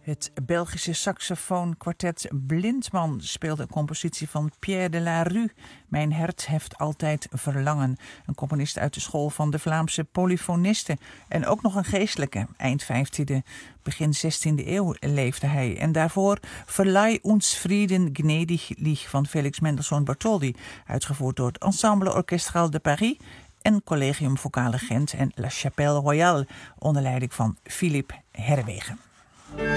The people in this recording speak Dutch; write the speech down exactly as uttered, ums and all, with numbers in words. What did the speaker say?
Het Belgische saxofoonkwartet Blindman speelde een compositie van Pierre de la Rue. Mijn hart heeft altijd verlangen. Een componist uit de school van de Vlaamse polyfonisten. En ook nog een geestelijke. Eind vijftiende, begin zestiende eeuw leefde hij. En daarvoor Verleih uns Frieden gnädig lieg van Felix Mendelssohn Bartholdy. Uitgevoerd door het Ensemble Orchestral de Paris en Collegium Vocale Gent en La Chapelle Royale onder leiding van Philippe Herrewegen.